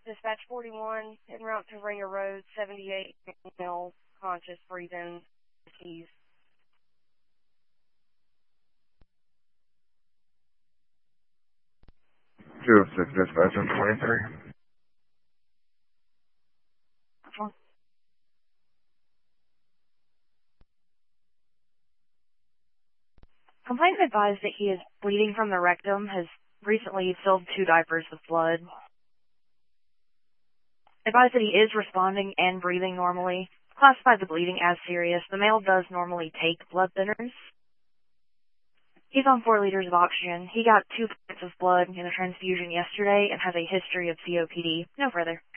Dispatch 41, en route to Ringer Road, 78 mil, conscious, breathing, keys. 206 Dispatch on 23. Complainant advised that he is bleeding from the rectum, has recently filled 2 diapers with blood. Advised that he is responding and breathing normally. Classified the bleeding as serious. The male does normally take blood thinners. He's on 4 liters of oxygen. He got 2 pints of blood in a transfusion yesterday and has a history of COPD. No further.